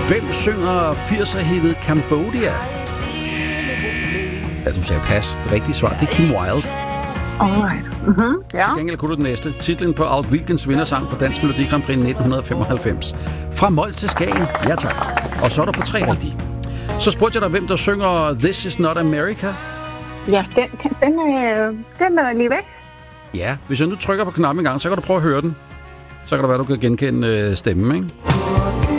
Hvem synger 80'er-hittet Cambodia? Ja, du sagde pas. Det rigtige svar, det er Kim Wilde. Alright. Mm-hmm. Ja. Til gengæld kunne du den næste. Titlen på Alt Wilkens vindersang for Dansk Melodi Grand Prix 1995. Fra Mols til Skagen. Ja tak. Og så er du på 3 rigtige. Så spurgte jeg dig, hvem der synger This Is Not America. Ja, den er lige væk. Ja, hvis jeg nu trykker på knappen en gang, så kan du prøve at høre den. Så kan det være, du kan genkende stemmen, ikke?